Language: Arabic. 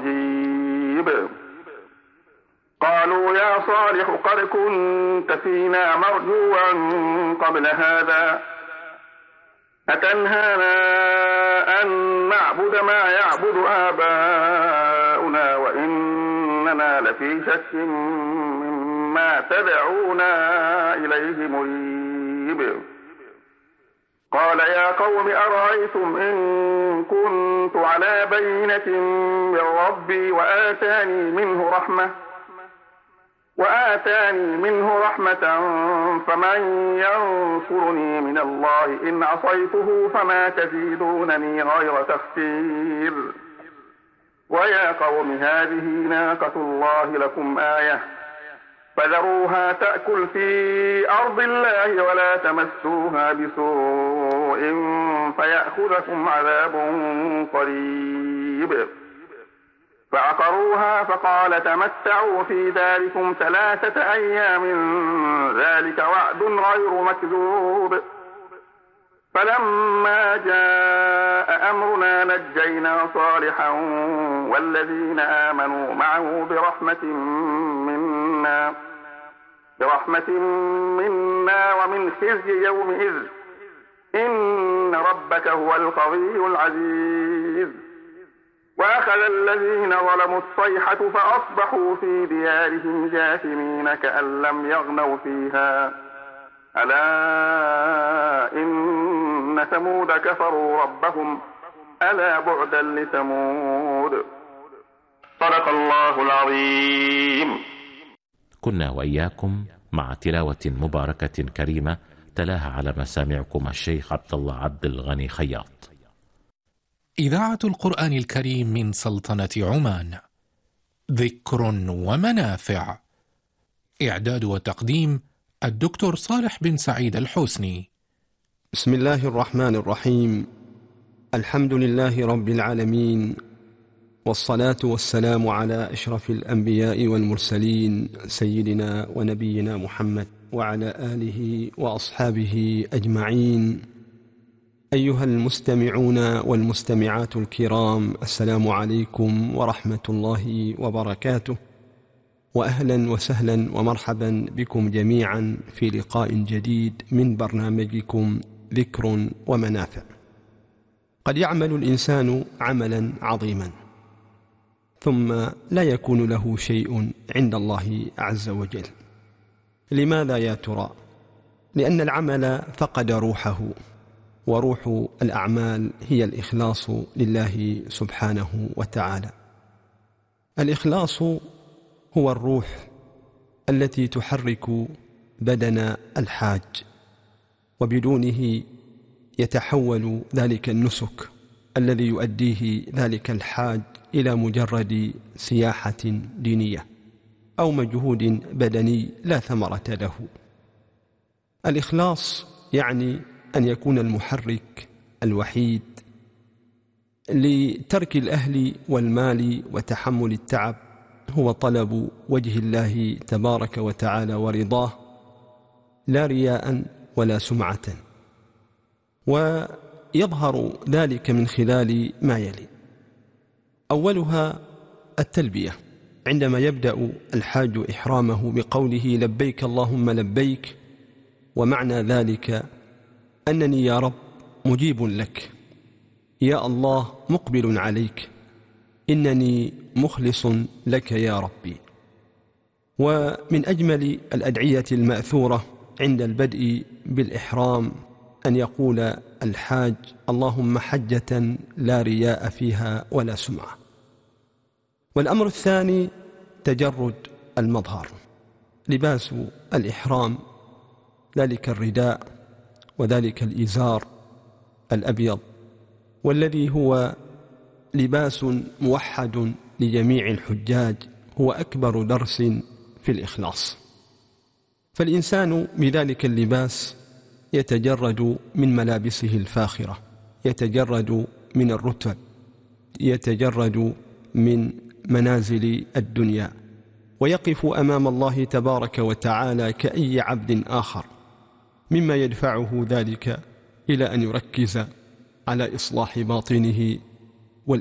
رجيب. قالوا يا صالح قد كنت فينا مرجوا قبل هذا، أتنهانا أن نعبد ما يعبد آباؤنا وإننا لفي شك مما تدعونا إليه مريب. قال يا قوم أرأيتم إن كنت على بينة من ربي وآتاني منه رحمة فمن ينصرني من الله إن عصيته فما تزيدونني غير تخسير. ويا قوم هذه ناقة الله لكم آية فذروها تأكل في أرض الله ولا تمسوها بسوء فيأخذكم عذاب قريب. فعقروها فقال تمتعوا في داركم 3 أيام ذلك وعد غير مكذوب. فلما جاء أمرنا نجينا صالحا والذين آمنوا معه برحمة منا ومن خزي يومئذ إن ربك هو القوي العزيز. وأخذ الذين ظلموا الصيحة فأصبحوا في ديارهم جاثمين كأن لم يغنوا فيها ألا إن ثمود كفروا ربهم ألا بعدا لثمود. صدق الله العظيم. كنا وإياكم مع تلاوة مباركة كريمة تلاها على مسامعكم الشيخ عبد الله عبد الغني خياط. إذاعة القرآن الكريم من سلطنة عمان. ذكر ومنافع. إعداد وتقديم الدكتور صالح بن سعيد الحسني. بسم الله الرحمن الرحيم. الحمد لله رب العالمين، والصلاة والسلام على أشرف الأنبياء والمرسلين سيدنا ونبينا محمد وعلى آله وأصحابه أجمعين. أيها المستمعون والمستمعات الكرام، السلام عليكم ورحمة الله وبركاته، وأهلا وسهلا ومرحبا بكم جميعا في لقاء جديد من برنامجكم ذكر ومنافع. قد يعمل الإنسان عملا عظيما ثم لا يكون له شيء عند الله عز وجل. لماذا يا ترى؟ لأن العمل فقد روحه، وروح الأعمال هي الإخلاص لله سبحانه وتعالى. الإخلاص هو الروح التي تحرك بدن الحاج، وبدونه يتحول ذلك النسك الذي يؤديه ذلك الحاج إلى مجرد سياحة دينية أو مجهود بدني لا ثمرة له. الإخلاص يعني أن يكون المحرك الوحيد لترك الأهل والمال وتحمل التعب هو طلب وجه الله تبارك وتعالى ورضاه، لا رياء ولا سمعة. ويظهر ذلك من خلال ما يلي: أولها التلبية، عندما يبدأ الحاج إحرامه بقوله لبيك اللهم لبيك، ومعنى ذلك أنني يا رب مجيب لك، يا الله مقبل عليك، إنني مخلص لك يا ربي. ومن أجمل الأدعية المأثورة عند البدء بالإحرام أن يقول الحاج اللهم حجة لا رياء فيها ولا سمعة. والأمر الثاني تجرد المظهر، لباس الإحرام، ذلك الرداء وذلك الإزار الأبيض، والذي هو لباس موحد لجميع الحجاج، هو أكبر درس في الإخلاص. فالإنسان بذلك اللباس يتجرد من ملابسه الفاخرة، يتجرد من الرتب، يتجرد من منازل الدنيا، ويقف أمام الله تبارك وتعالى كأي عبد آخر، مما يدفعه ذلك إلى أن يركز على إصلاح باطنه